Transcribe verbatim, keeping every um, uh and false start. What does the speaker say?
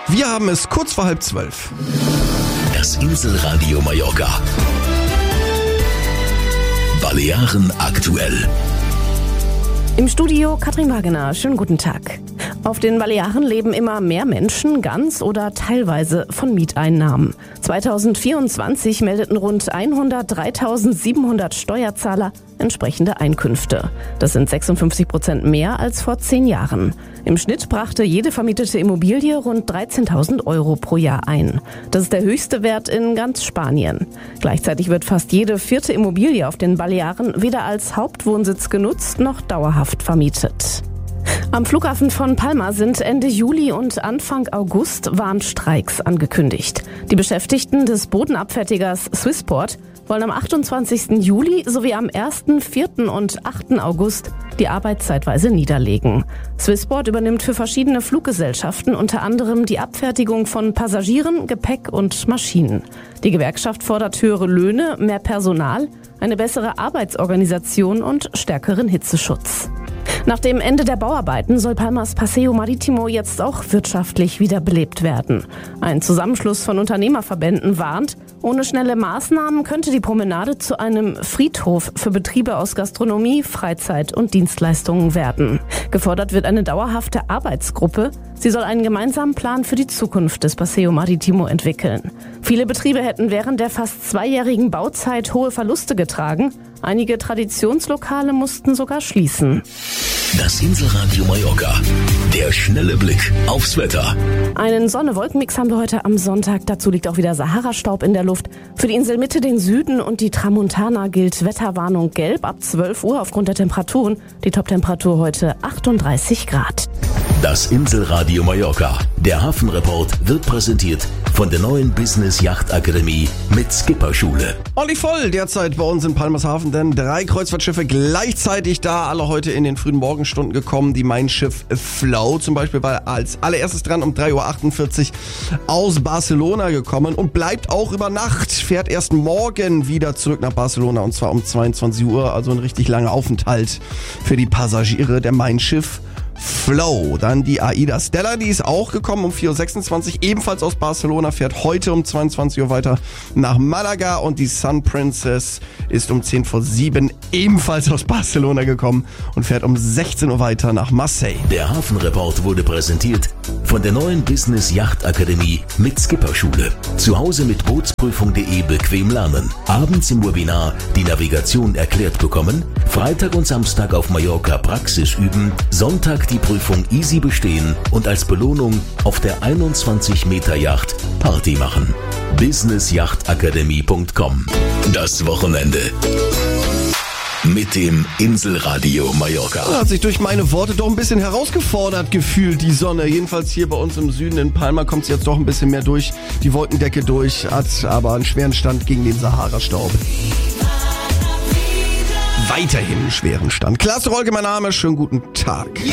Wir haben es kurz vor halb zwölf. Das Inselradio Mallorca. Balearen aktuell. Im Studio Katrin Wagener. Schönen guten Tag. Auf den Balearen leben immer mehr Menschen ganz oder teilweise von Mieteinnahmen. zweitausendvierundzwanzig meldeten rund hundertdreitausendsiebenhundert Steuerzahler entsprechende Einkünfte. Das sind sechsundfünfzig Prozent mehr als vor zehn Jahren. Im Schnitt brachte jede vermietete Immobilie rund dreizehntausend Euro pro Jahr ein. Das ist der höchste Wert in ganz Spanien. Gleichzeitig wird fast jede vierte Immobilie auf den Balearen weder als Hauptwohnsitz genutzt noch dauerhaft vermietet. Am Flughafen von Palma sind Ende Juli und Anfang August Warnstreiks angekündigt. Die Beschäftigten des Bodenabfertigers Swissport wollen am achtundzwanzigsten Juli sowie am ersten, vierten und achten August die Arbeit zeitweise niederlegen. Swissport übernimmt für verschiedene Fluggesellschaften unter anderem die Abfertigung von Passagieren, Gepäck und Maschinen. Die Gewerkschaft fordert höhere Löhne, mehr Personal, eine bessere Arbeitsorganisation und stärkeren Hitzeschutz. Nach dem Ende der Bauarbeiten soll Palmas Paseo Marítimo jetzt auch wirtschaftlich wiederbelebt werden. Ein Zusammenschluss von Unternehmerverbänden warnt, ohne schnelle Maßnahmen könnte die Promenade zu einem Friedhof für Betriebe aus Gastronomie, Freizeit und Dienstleistungen werden. Gefordert wird eine dauerhafte Arbeitsgruppe. Sie soll einen gemeinsamen Plan für die Zukunft des Paseo Marítimo entwickeln. Viele Betriebe hätten während der fast zweijährigen Bauzeit hohe Verluste getragen. Einige Traditionslokale mussten sogar schließen. Das Inselradio Mallorca. Der schnelle Blick aufs Wetter. Einen Sonne-Wolken-Mix haben wir heute am Sonntag. Dazu liegt auch wieder Sahara-Staub in der Luft. Für die Inselmitte, den Süden und die Tramontana gilt Wetterwarnung gelb ab zwölf Uhr aufgrund der Temperaturen. Die Toptemperatur heute achtunddreißig Grad. Das Inselradio Mallorca. Der Hafenreport wird präsentiert von der neuen Business Yacht Akademie mit Skipperschule. Ordentlich voll derzeit bei uns in Palmershafen, denn drei Kreuzfahrtschiffe gleichzeitig da, alle heute in den frühen Morgenstunden gekommen. Die Mein Schiff Flow zum Beispiel war als allererstes dran um drei Uhr achtundvierzig aus Barcelona gekommen und bleibt auch über Nacht, fährt erst morgen wieder zurück nach Barcelona und zwar um zweiundzwanzig Uhr, also ein richtig langer Aufenthalt für die Passagiere der Mein Schiff Flow. Dann die Aida Stella, die ist auch gekommen um vier Uhr sechsundzwanzig, ebenfalls aus Barcelona, fährt heute um zweiundzwanzig Uhr weiter nach Malaga und die Sun Princess ist um zehn vor sieben ebenfalls aus Barcelona gekommen und fährt um sechzehn Uhr weiter nach Marseille. Der Hafenreport wurde präsentiert von der neuen Business Yacht Akademie mit Skipperschule. Zu Hause mit Bootsprüfung punkt de bequem lernen. Abends im Webinar die Navigation erklärt bekommen. Freitag und Samstag auf Mallorca Praxis üben. Sonntag die Prüfung easy bestehen und als Belohnung auf der einundzwanzig Meter Yacht Party machen. business yacht akademie punkt com. Das Wochenende mit dem Inselradio Mallorca. Hat sich durch meine Worte doch ein bisschen herausgefordert gefühlt, die Sonne. Jedenfalls hier bei uns im Süden in Palma kommt sie jetzt doch ein bisschen mehr durch die Wolkendecke durch, hat aber einen schweren Stand gegen den Sahara-Staub. Weiterhin einen schweren Stand. Klaas Rolke, mein Name, schönen guten Tag.